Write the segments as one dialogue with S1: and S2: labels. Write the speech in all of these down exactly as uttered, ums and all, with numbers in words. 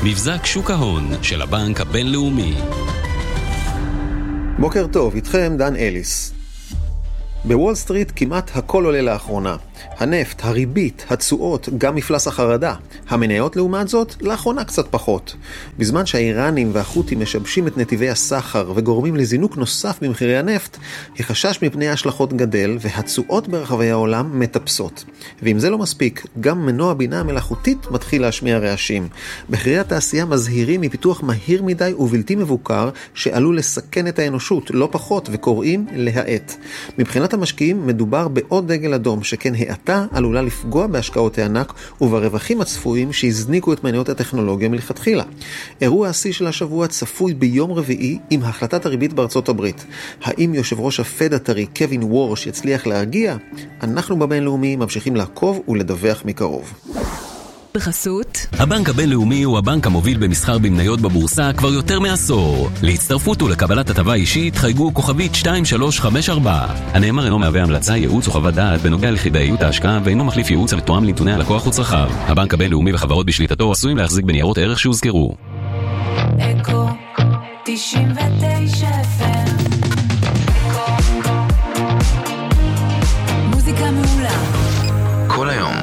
S1: מבזק שוק ההון של הבנק הבינלאומי.
S2: בוקר טוב, איתכם דן אליס. בוול סטריט כמעט הכל עולה לאחרונה. הנפט, הריבית, התשואות, גם מפלס החרדה. המניות לעומת זאת, לאחרונה קצת פחות. בזמן שהאיראנים והחות'ים משבשים את נתיבי הסחר וגורמים לזינוק נוסף במחירי הנפט, החשש מפני ההשלכות גדל והתשואות ברחבי העולם מטפסות. ואם זה לא מספיק, גם מנוע בינה המלאכותית מתחיל להשמיע רעשים. בכירי התעשייה מזהירים מפיתוח מהיר מדי ובלתי מבוקר שעלול לסכן את האנושות לא פחות וקוראים להאט. מבחינת המשקיעים מדובר בעוד דגל אדום שכן האטה עלולה לפגוע בהשקעות הענק וברווחים הצפויים שהזניקו את מניות הטכנולוגיה מלכתחילה. אירוע השיא של השבוע צפוי ביום רביעי עם החלטת הריבית בארצות הברית. האם יושב ראש הפד הטרי קווין וורש יצליח להרגיע? אנחנו בבינלאומי ממשיכים לעקוב ולדווח מקרוב.
S1: בחסות הבנק הבינלאומי הוא הבנק המוביל במסחר במניות בבורסה כבר יותר מעשור. להצטרפות ולקבלת הטבה אישית חייגו כוכבית שתיים שלוש חמש ארבע. הנאמר אינו מהווה המלצה, ייעוץ או חוות דעת בנוגע לכדאיות ההשקעה ואינו מחליף ייעוץ המתואם לנתוני הלקוח וצרכיו. הבנק הבינלאומי וחברות בשליטתו עשויים להחזיק בניירות ערך שהוזכרו.
S3: אקו תשעים ותשע אף אם מוזיקה מעולה
S1: כל היום.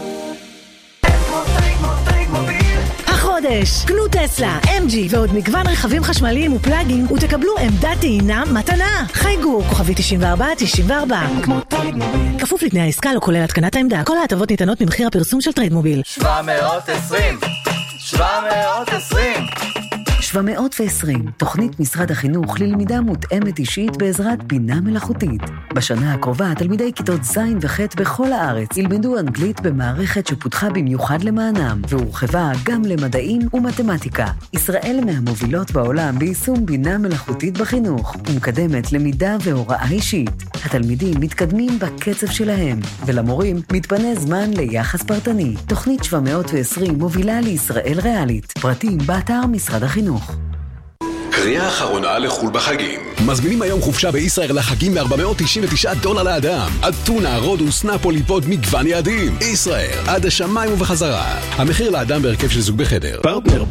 S4: חודש, קנו טסלה, אם ג'י ועוד מגוון רכבים חשמליים ופלאגים ותקבלו עמדת טעינה מתנה. חייגו, כוכבי תשעים וארבע תשעים וארבע. כפוף לתנאי העסקה לא כולל התקנת העמדה. כל ההטבות ניתנות ממחיר הפרסום של טריידמוביל.
S5: שבע מאות ועשרים שבע מאות ועשרים
S6: שבע מאות ועשרים, תוכנית משרד החינוך ללמידה מותאמת אישית בעזרת בינה מלאכותית. בשנה הקרובה, תלמידי כיתות ז' וח' בכל הארץ ילמדו אנגלית במערכת שפותחה במיוחד למענם, והורחבה גם למדעים ומתמטיקה. ישראל מהמובילות בעולם ביישום בינה מלאכותית בחינוך, ומקדמת למידה והוראה אישית. התלמידים מתקדמים בקצב שלהם, ולמורים מתפנה זמן ליחס פרטני. תוכנית שבע מאות ועשרים מובילה לישראל ריאלית. פרטים באתר משרד החינוך.
S7: קריאה אחרונה לחול בחגים. מזמינים היום חופשה בישראל לחגים ב-ארבע מאות תשעים ותשעה דולר לאדם. אתונה, רודוס, נפולי, פוד, מגוון יעדים. ישראל, עד השמיים ובחזרה. המחיר לאדם בהרכב של זוג בחדר. פרטנר